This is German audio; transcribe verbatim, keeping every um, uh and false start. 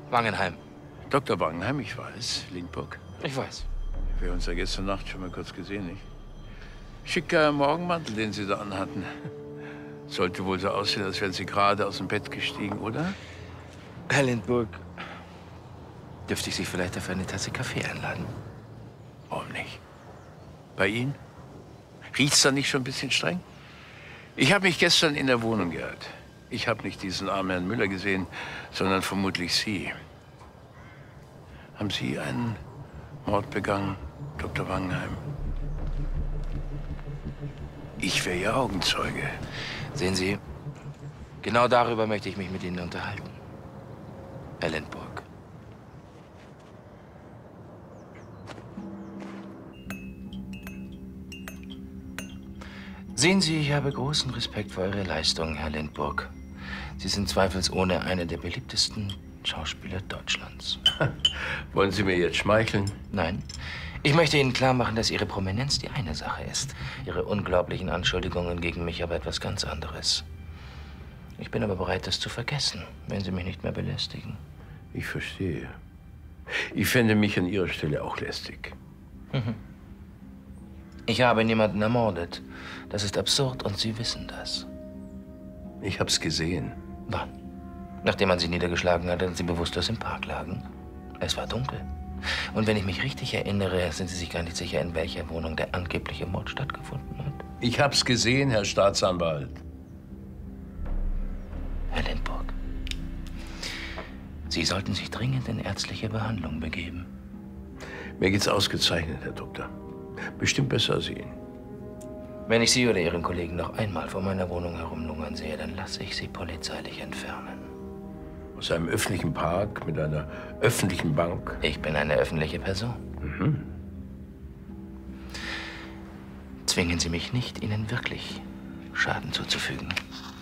Wangenheim. Doktor Wangenheim, ich weiß. Lindburg. Ich weiß. Wir haben uns ja gestern Nacht schon mal kurz gesehen, nicht? Schicker Morgenmantel, den Sie da anhatten. Sollte wohl so aussehen, als wären Sie gerade aus dem Bett gestiegen, oder? Herr Lindburg, dürfte ich Sie vielleicht auf eine Tasse Kaffee einladen? Warum nicht? Bei Ihnen? Riecht's da nicht schon ein bisschen streng? Ich habe mich gestern in der Wohnung geirrt. Ich habe nicht diesen armen Herrn Müller gesehen, sondern vermutlich Sie. Haben Sie einen Mord begangen, Doktor Wangenheim? Ich wäre Ihr Augenzeuge. Sehen Sie, genau darüber möchte ich mich mit Ihnen unterhalten, Herr Lindburg. Sehen Sie, ich habe großen Respekt vor Ihrer Leistung, Herr Lindburg. Sie sind zweifelsohne einer der beliebtesten Schauspieler Deutschlands. Wollen Sie mir jetzt schmeicheln? Nein. Ich möchte Ihnen klar machen, dass Ihre Prominenz die eine Sache ist. Ihre unglaublichen Anschuldigungen gegen mich aber etwas ganz anderes. Ich bin aber bereit, das zu vergessen, wenn Sie mich nicht mehr belästigen. Ich verstehe. Ich fände mich an Ihrer Stelle auch lästig. Mhm. Ich habe niemanden ermordet. Das ist absurd und Sie wissen das. Ich hab's gesehen. Wann? Nachdem man Sie niedergeschlagen hat und Sie bewusstlos im Park lagen? Es war dunkel. Und wenn ich mich richtig erinnere, sind Sie sich gar nicht sicher, in welcher Wohnung der angebliche Mord stattgefunden hat. Ich hab's gesehen, Herr Staatsanwalt. Herr Lindburg, Sie sollten sich dringend in ärztliche Behandlung begeben. Mir geht's ausgezeichnet, Herr Doktor. Bestimmt besser als Ihnen. Wenn ich Sie oder Ihren Kollegen noch einmal vor meiner Wohnung herumlungern sehe, dann lasse ich Sie polizeilich entfernen. Aus einem öffentlichen Park mit einer öffentlichen Bank? Ich bin eine öffentliche Person. Mhm. Zwingen Sie mich nicht, Ihnen wirklich Schaden zuzufügen.